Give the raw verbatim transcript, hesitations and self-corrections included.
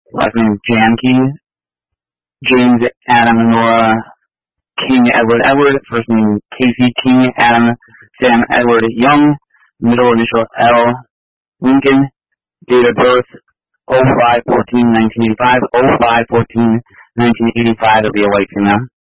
last name Janke, James Adam Nora King Edward Edward, first name Casey King Adam Sam Edward Young, middle initial L, Lincoln, date of birth oh five fourteen nineteen eighty-five, oh five fourteen nineteen eighty-five, will be a white female.